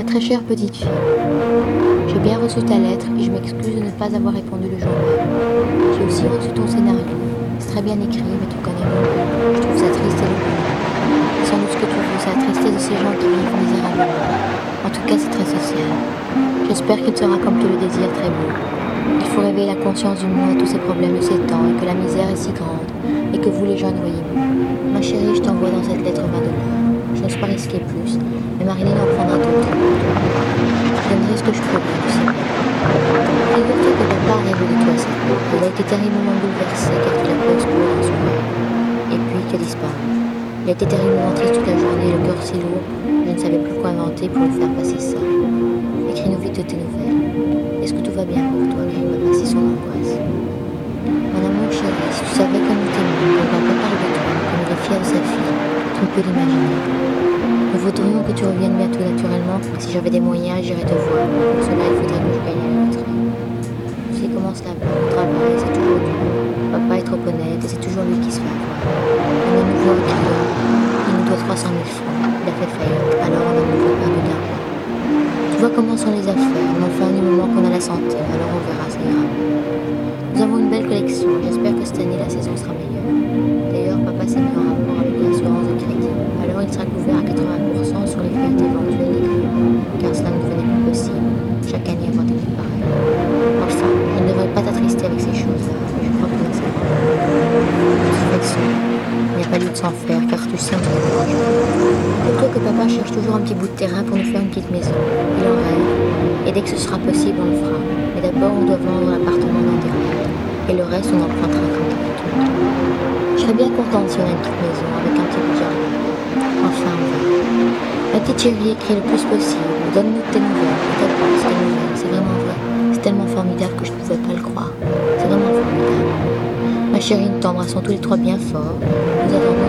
Très chère petite fille, j'ai bien reçu ta lettre et je m'excuse de ne pas avoir répondu le jour même. J'ai aussi reçu ton scénario. C'est très bien écrit, mais tu connais mon goût. Je trouve ça triste et lourd. C'est sans doute ce que tu veux, c'est la tristesse de ces gens qui vivent misérablement. En tout cas, c'est très social. J'espère qu'il sera comme tu le désires très beau. Il faut réveiller la conscience du monde à tous ces problèmes de ces temps et que la misère est si grande et que vous les jeunes voyez mieux. Ma chérie, je t'envoie dans cette lettre 20 $. Je n'ose pas risquer plus, mais Marilyn en prendra d'autres pour toi. Je donnerai ce que je pourrai, tu sais bien. Figure-toi que papa a rêvé de toi cette nuit. Il a été terriblement bouleversé car tu l'as pu explorer dans son rêve. Et puis tu as disparu. Il a été terriblement triste toute la journée, le cœur si lourd, je ne savais plus quoi inventer pour le faire passer ça. Écris-nous vite de tes nouvelles. Est-ce que tout va bien pour toi car il m'a passé son angoisse. Mon amour chéri, si tu savais comme il t'aime, comme papa parle de toi, comme il est fier de sa fille, tu ne peux l'imaginer. Nous voudrions que tu reviennes bientôt naturellement. Si j'avais des moyens, j'irais te voir. Pour cela, il faudrait que je gagne la loterie. Tu sais comment cela va. Au travail, c'est toujours dur. Papa est trop honnête et c'est toujours lui qui se fait avoir. On a nouveau un client. Il nous doit 300 000 francs. Il a fait faillite. Alors on a nouveau perdu d'argent. Tu vois comment sont les affaires. Mais enfin, du moment qu'on a la santé, alors on verra, ça ira. Nous avons une belle collection. J'espère que cette année, la saison sera meilleure. D'ailleurs, papa s'est mis en rapport avec l'assurance de crédit. Alors il sera couvert à 80% sur les faillites éventuelles des clients, car cela ne devenait plus possible. Chaque année, avoir des trucs pareils. Enfin, je ne devrais pas t'attrister avec ces choses-là, mais je crois que c'est vrai. De toute façon, il n'y a pas lieu de s'en faire, car tu sais, on se dérange. Dis-toi que papa cherche toujours un petit bout de terrain pour nous faire une petite maison. Il en rêve, et dès que ce sera possible, on le fera. Mais d'abord, on doit vendre l'appartement d'intérieur, et le reste, on empruntera quand il est tout. Je serais bien contente si on a une petite maison avec un petit bout de jardin. Enfin, on verra. Ma petite chérie, écris le plus possible. Donne-nous tes nouvelles. Tes nouvelles. C'est vraiment vrai. C'est tellement formidable que je ne pouvais pas le croire. C'est vraiment formidable. Ma chérie, nous t'embrassons tous les trois bien fort. Nous attendons